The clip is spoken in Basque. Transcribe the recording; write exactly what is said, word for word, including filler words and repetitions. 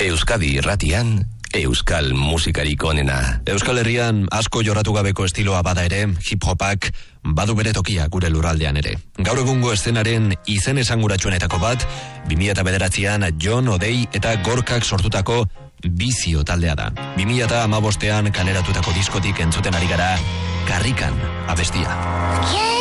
Euskadi Irratian, euskal musikarik onena. Euskal Herrian asko jorratu gabeko estiloa bada ere, hip-hopak badu bere tokia gure lurraldean ere. Gaur egungo eszenaren izen esanguratsuenetako bat, bi mila bederatzian Jon Odei eta Gorkak sortutako Bizio taldea da. bi mila hamabostean kaleratutako diskotik entzuten ari gara Karrikan abestia. Yeah!